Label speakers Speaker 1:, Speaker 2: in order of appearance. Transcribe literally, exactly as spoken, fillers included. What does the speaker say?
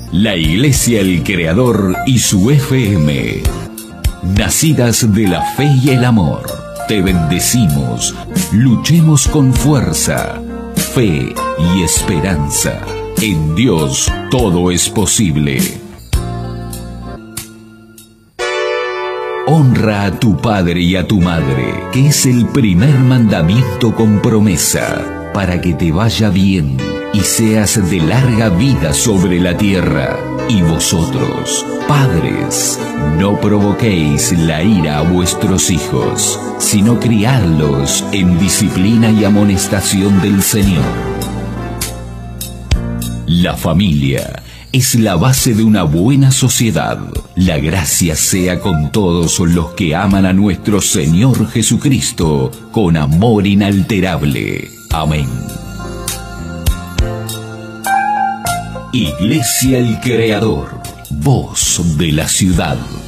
Speaker 1: La Iglesia El Creador y su F M. Nacidas de la fe y el amor. Te bendecimos. Luchemos con fuerza, fe y esperanza. En Dios todo es posible. Honra a tu padre y a tu madre, que es el primer mandamiento con promesa, para que te vaya bien y seas de larga vida sobre la tierra. Y vosotros, padres, no provoquéis la ira a vuestros hijos, sino criadlos en disciplina y amonestación del Señor. La familia es la base de una buena sociedad. La gracia sea con todos los que aman a nuestro Señor Jesucristo con amor inalterable. Amén. Iglesia El Creador, voz de la ciudad.